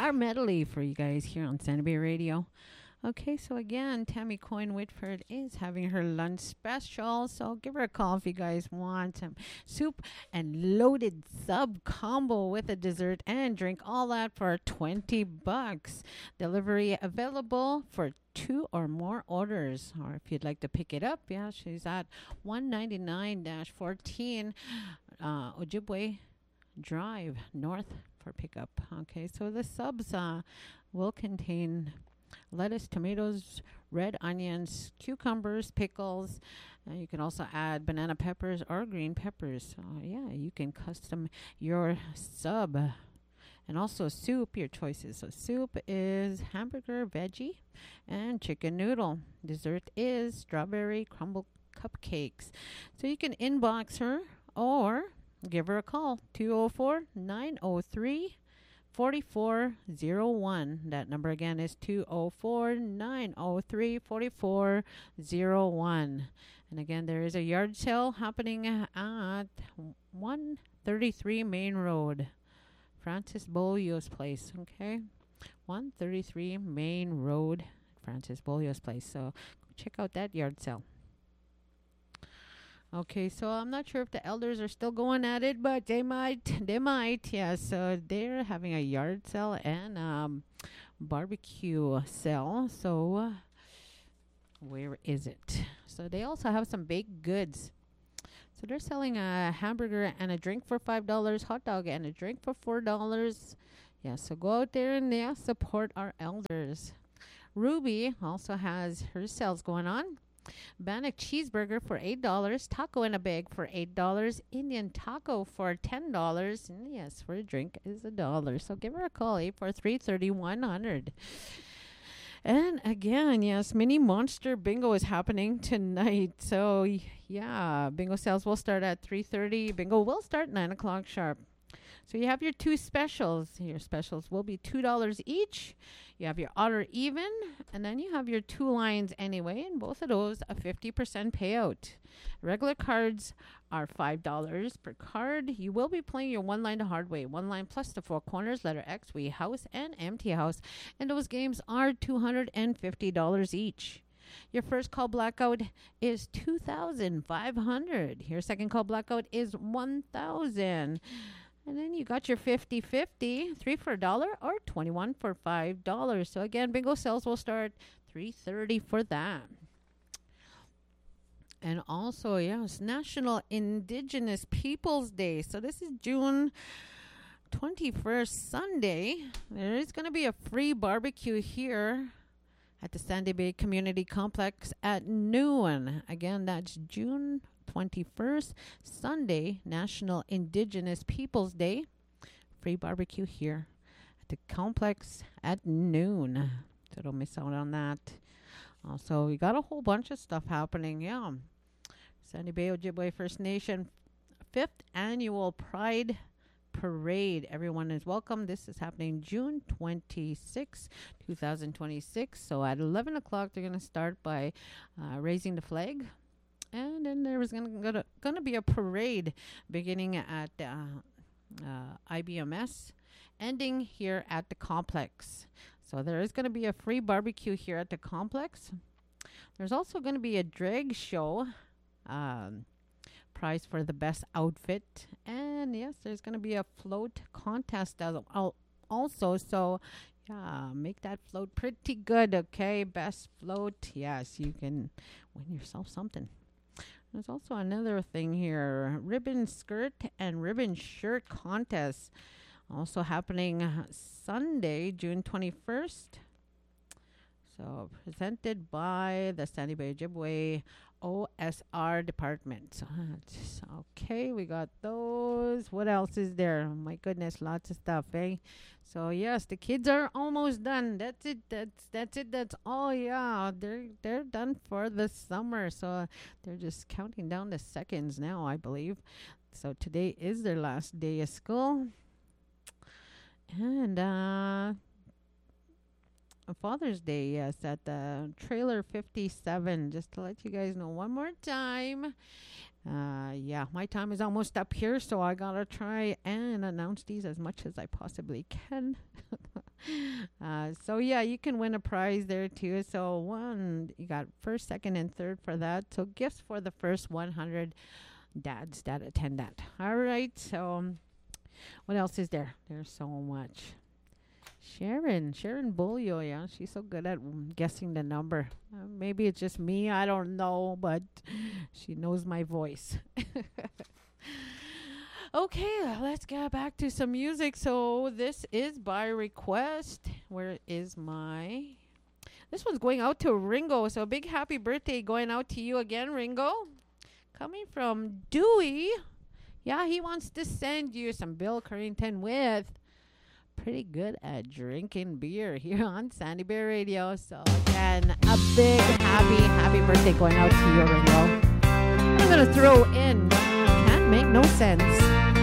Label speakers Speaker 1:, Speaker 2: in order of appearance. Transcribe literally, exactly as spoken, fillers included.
Speaker 1: our medley for you guys here on Sandy Bay Radio. Okay, so again, Tammy Coyne Whitford is having her lunch special. So give her a call if you guys want some soup and loaded sub combo with a dessert and drink. All that for twenty bucks. Delivery available for two or more orders. Or if you'd like to pick it up, yeah, she's at one ninety-nine dash fourteen uh, Ojibwe Drive North for pickup. Okay, so the subs uh, will contain lettuce, tomatoes, red onions, cucumbers, pickles. Uh, you can also add banana peppers or green peppers. So yeah, you can custom your sub. And also soup, your choices. So soup is hamburger, veggie, and chicken noodle. Dessert is strawberry crumble cupcakes. So you can inbox her or give her a call, two oh four, nine oh three, four four oh one. That number again is two oh four, nine oh three, four four oh one. And again, there is a yard sale happening at one thirty-three Main Road, Francis Bolio's place, okay? one thirty-three Main Road, Francis Bolio's place. So check out that yard sale. Okay, so I'm not sure if the elders are still going at it, but they might. They might, yeah. So they're having a yard sale and um, barbecue sale. So uh, where is it? So they also have some baked goods. So they're selling a hamburger and a drink for five dollars, hot dog and a drink for four dollars. Yeah, so go out there and yeah, support our elders. Ruby also has her sales going on. Bannock cheeseburger for eight dollars, taco in a bag for eight dollars, Indian taco for ten dollars, and yes, for a drink is a dollar. So give her a call, eight four three, three one zero zero. And again, yes, mini monster bingo is happening tonight. So y- yeah, bingo sales will start at three thirty. Bingo will start nine o'clock sharp. So you have your two specials. Your specials will be two dollars each. You have your odd or even, and then you have your two lines anyway, and both of those a fifty percent payout. Regular cards are five dollars per card. You will be playing your one line to hard way, one line plus the four corners, letter X, we house, and empty house. And those games are two hundred fifty dollars each. Your first call blackout is two thousand five hundred dollars. Your second call blackout is one thousand dollars. And then you got your fifty-fifty, three for a dollar or twenty-one for five dollars. So again, bingo sales will start three thirty for that. And also, yes, National Indigenous Peoples Day. So this is June twenty-first, Sunday. There is going to be a free barbecue here at the Sandy Bay Community Complex at noon. Again, that's June twenty-first, Sunday, National Indigenous Peoples Day. Free barbecue here at the complex at noon. So don't miss out on that. Also, we got a whole bunch of stuff happening. Yeah. Sandy Bay Ojibwe First Nation fifth Annual Pride Parade. Everyone is welcome. This is happening June twenty-sixth, twenty twenty-six. So at eleven o'clock, they're going to start by uh, raising the flag. And then there was going to going to be a parade beginning at uh, uh, I B M S, ending here at the complex. So there is going to be a free barbecue here at the complex. There's also going to be a drag show, um, prize for the best outfit. And yes, there's going to be a float contest as al- also. So yeah, make that float pretty good, okay? Best float. Yes, you can win yourself something. There's also another thing here, ribbon skirt and ribbon shirt contest, also happening uh, Sunday, June twenty-first. So presented by the Sandy Bay Ojibwe O S R department. So, uh, okay, we got those. What else is there? Oh, my goodness, lots of stuff, eh? So yes, the kids are almost done. That's it. That's that's it. That's all. Yeah, they're they're done for the summer. So uh, they're just counting down the seconds now, I believe. So today is their last day of school, and uh, Father's Day, yes, at the Trailer fifty-seven. Just to let you guys know one more time. Uh, yeah, my time is almost up here, so I gotta try and announce these as much as I possibly can. uh, so yeah, you can win a prize there too. So one, you got first, second, and third for that. So gifts for the first one hundred dads that attend that. All right. So um, what else is there? There's so much. Sharon, Sharon Bolio, yeah, she's so good at mm, guessing the number. Uh, maybe it's just me, I don't know, but she knows my voice. Okay, let's get back to some music. So this is by request. Where is my... This one's going out to Ringo. So a big happy birthday going out to you again, Ringo. Coming from Dewey. Yeah, he wants to send you some Bill Currington with Pretty Good at Drinking Beer here on Sandy Bear Radio. So again, a big happy, happy birthday going out to you, Ringo. I'm going to throw in Can't Make No Sense.